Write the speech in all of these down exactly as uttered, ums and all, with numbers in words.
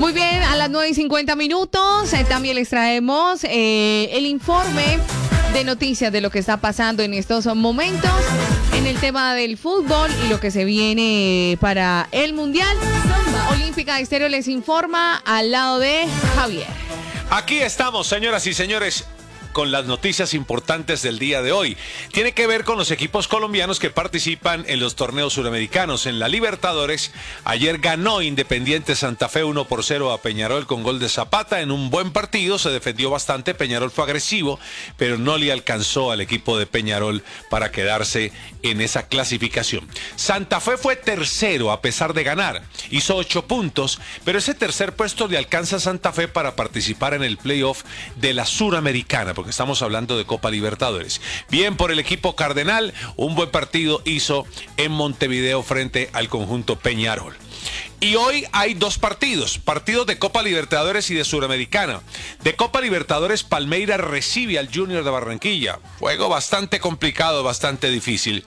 Muy bien, a las nueve y cincuenta minutos eh, también les traemos eh, el informe de noticias de lo que está pasando en estos momentos en el tema del fútbol y lo que se viene para el Mundial. Olímpica Estéreo les informa al lado de Javier. Aquí estamos, señoras y señores, con las noticias importantes del día de hoy. Tiene que ver con los equipos colombianos que participan en los torneos suramericanos. En la Libertadores, ayer ganó Independiente Santa Fe uno por cero a Peñarol con gol de Zapata en un buen partido. Se defendió bastante, Peñarol fue agresivo, pero no le alcanzó al equipo de Peñarol para quedarse en esa clasificación. Santa Fe fue tercero a pesar de ganar, hizo ocho puntos, pero ese tercer puesto le alcanza a Santa Fe para participar en el playoff de la Suramericana, porque estamos hablando de Copa Libertadores. Bien por el equipo cardenal, un buen partido hizo en Montevideo frente al conjunto Peñarol. Y hoy hay dos partidos, partidos de Copa Libertadores y de Suramericana. De Copa Libertadores, Palmeiras recibe al Junior de Barranquilla. Juego bastante complicado, bastante difícil.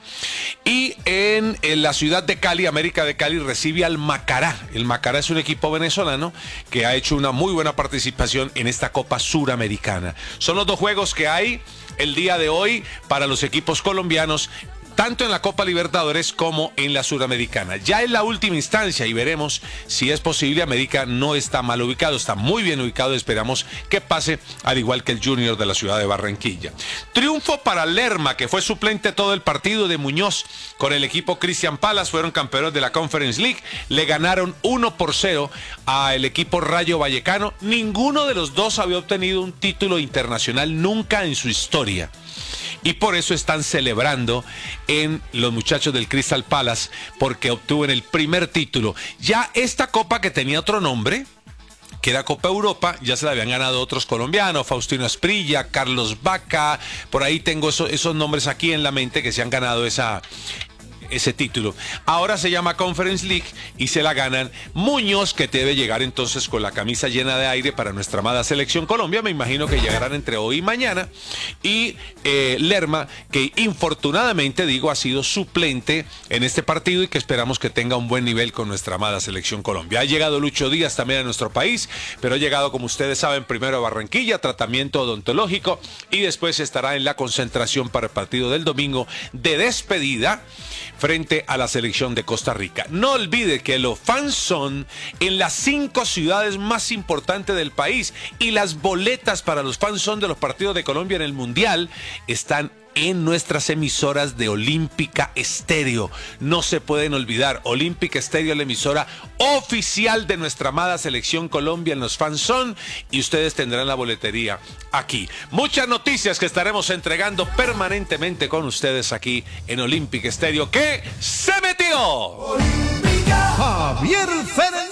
Y en, en la ciudad de Cali, América de Cali, recibe al Macará. El Macará es un equipo venezolano que ha hecho una muy buena participación en esta Copa Suramericana. Son los dos juegos que hay el día de hoy para los equipos colombianos, tanto en la Copa Libertadores como en la Suramericana. Ya en la última instancia, y veremos si es posible, América no está mal ubicado, está muy bien ubicado, esperamos que pase, al igual que el Junior de la ciudad de Barranquilla. Triunfo para Lerma, que fue suplente todo el partido de Muñoz con el equipo Cristian Palace, fueron campeones de la Conference League, le ganaron uno por cero al equipo Rayo Vallecano. Ninguno de los dos había obtenido un título internacional nunca en su historia, y por eso están celebrando en los muchachos del Crystal Palace, porque obtuvo el primer título. Ya esta copa, que tenía otro nombre, que era Copa Europa, ya se la habían ganado otros colombianos, Faustino Asprilla, Carlos Vaca, por ahí tengo eso, esos nombres aquí en la mente que se han ganado esa... ese título. Ahora se llama Conference League y se la ganan Muñoz, que debe llegar entonces con la camisa llena de aire para nuestra amada Selección Colombia. Me imagino que llegarán entre hoy y mañana. Y eh, Lerma, que infortunadamente, digo, ha sido suplente en este partido y que esperamos que tenga un buen nivel con nuestra amada Selección Colombia. Ha llegado Lucho Díaz también a nuestro país, pero ha llegado, como ustedes saben, primero a Barranquilla, tratamiento odontológico, y después estará en la concentración para el partido del domingo de despedida frente a la selección de Costa Rica. No olvide que los fans son en las cinco ciudades más importantes del país, y las boletas para los fans son de los partidos de Colombia en el Mundial están en nuestras emisoras de Olímpica Estéreo. No se pueden olvidar, Olímpica Estéreo, la emisora oficial de nuestra amada Selección Colombia en los fans son, y ustedes tendrán la boletería aquí. Muchas noticias que estaremos entregando permanentemente con ustedes aquí en Olímpica Estéreo, que se metió. Olímpica. Javier Fernández.